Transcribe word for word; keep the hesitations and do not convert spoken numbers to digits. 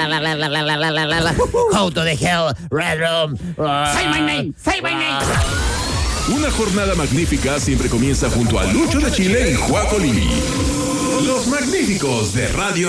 Go to the hell, Red Room. Say my name, say my name. Una jornada magnífica siempre comienza junto a Lucho de Chile y Juaco Lili. Los magníficos de Radio